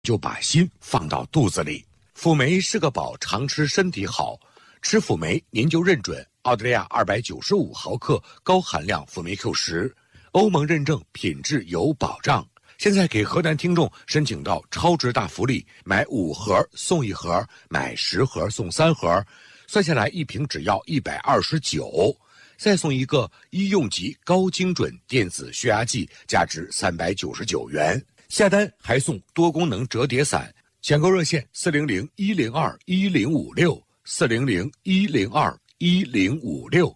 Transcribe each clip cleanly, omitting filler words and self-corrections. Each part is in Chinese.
就把心放到肚子里。辅酶是个宝，常吃身体好。吃辅酶您就认准澳大利亚295毫克高含量辅酶 Q10，欧盟认证，品质有保障。现在给河南听众申请到超值大福利，买5盒送1盒，买10盒送3盒，算下来一瓶只要129，再送一个医用级高精准电子血压计，价值399元。下单还送多功能折叠伞。抢购热线400-102-1056，400-102-1056。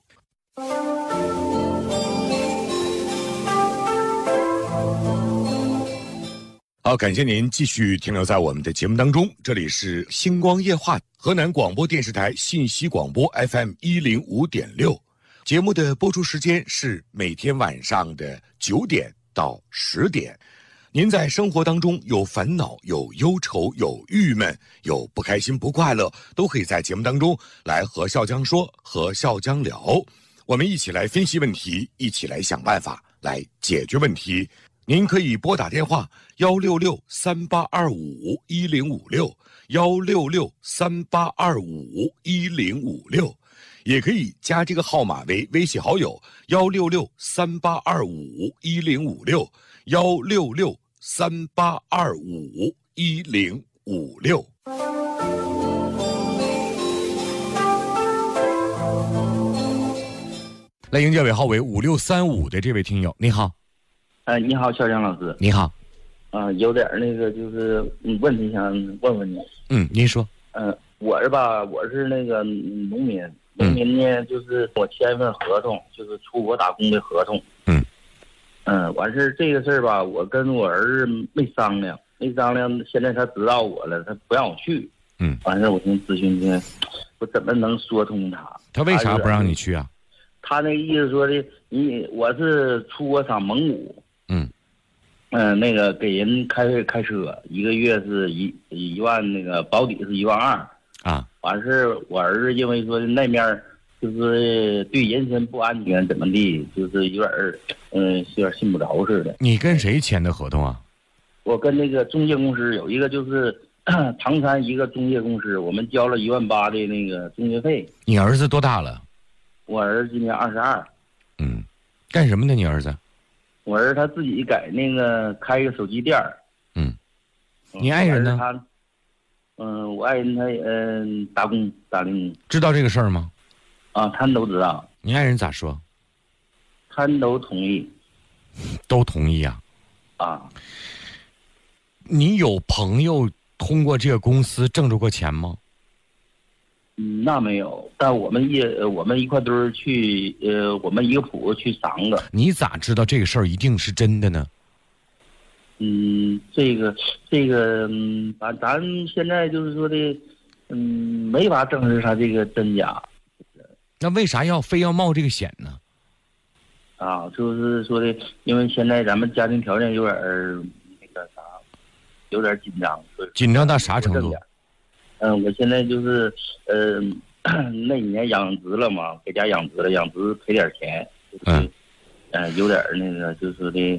好，感谢您继续停留在我们的节目当中，这里是星光夜话，河南广播电视台信息广播 FM105.6，节目的播出时间是每天晚上的9点到10点。您在生活当中有烦恼、有忧愁、有郁闷、有不开心、不快乐，都可以在节目当中来和笑江说，和笑江聊，我们一起来分析问题，一起来想办法来解决问题。您可以拨打电话166-3825-1056，166-3825-1056，也可以加这个号码为微信好友166-3825-1056，166-3825-1056。来迎接尾号为5635的这位听友，你好。 你好，小江老师。 你好。 有点那个就是问题想问问你。 您说。 我是那个农民呢，就是我签一份合同，就是出国打工的合同。完事这个事儿吧，我跟我儿子没商量，现在他知道我了，他不让我去。完事我寻思咨询去，我怎么能说通他？ 他为啥不让你去啊？ 他那个意思说的，我是出国上蒙古。那个给人开车，一个月是一万，那个保底是1.2万啊。完事我儿子因为说那面就是对人身不安全怎么地，就是有点信不着似的。 你跟谁签的合同啊？ 我跟那个中介公司有一个就是唐山一个中介公司，我们交了1.8万的那个中介费。 你儿子多大了？ 我儿子今年22。 干什么的你儿子？ 我儿子他自己开一个手机店。 你爱人呢？ 我爱人他打零。 知道这个事儿吗？ 他们都知道。 你爱人咋说？ 他们都同意。 都同意啊？你有朋友通过这个公司挣着过钱吗？ 那没有，但我们一块堆儿去，我们一个铺去3个。 你咋知道这个事儿一定是真的呢？ 这个，咱现在就是说的，没法证实他这个真假。 那为啥非要冒这个险呢？ 就是说的，因为现在咱们家庭条件有点有点紧张。 紧张到啥程度？ 我现在就是那几年养殖了嘛，给家养殖了，养殖赔点钱，有点那个就是的，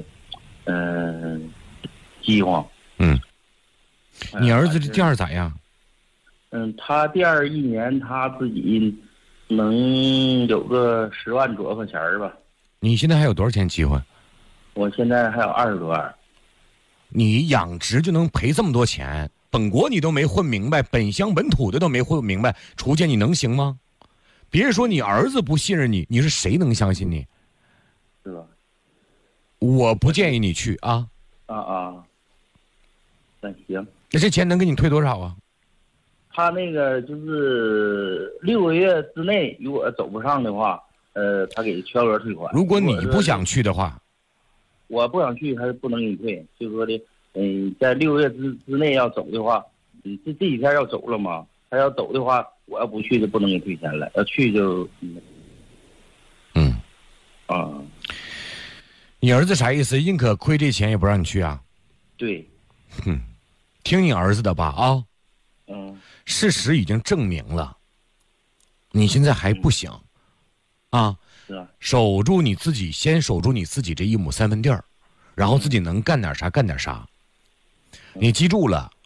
饥荒。 你儿子这店咋样？ 他店一年他自己能有个10万左右块钱吧。 你现在还有多少钱机会？ 我现在还有20多万。 你养殖就能赔这么多钱？本国你都没混明白，本乡本土的都没混明白，出去你能行吗？别说你儿子不信任你，你说谁能相信你？ 是吧？ 我不建议你去啊。 那行。 那这钱能给你退多少啊？ 他那个就是6个月之内，如果走不上的话，他给全额退款。 如果你不想去的话， 我不想去，他不能给你退。就是说的，在6个月之内要走的话，这几天要走了嘛？他要走的话，我要不去就不能给退钱了，要去就。 你儿子啥意思？宁可亏这钱也不让你去啊？ 对。 听你儿子的吧啊。事实已经证明了，你现在还不行， 是啊。 守住你自己，先守住你自己这1亩3分地儿，然后自己能干点啥干点啥。 你记住了，